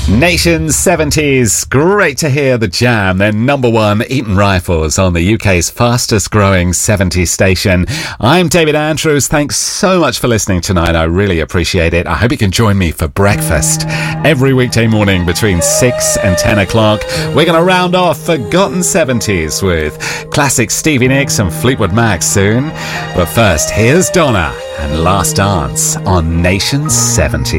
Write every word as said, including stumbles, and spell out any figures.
Nation seventies. Great to hear the Jam. They're number one Eton Rifles on the U K's fastest growing seventies station. I'm David Andrews. Thanks so much for listening tonight. I really appreciate it. I hope you can join me for breakfast every weekday morning between six and ten o'clock. We're going to round off Forgotten seventies with classic Stevie Nicks and Fleetwood Mac soon. But first, here's Donna and Last Dance on Nation seventy.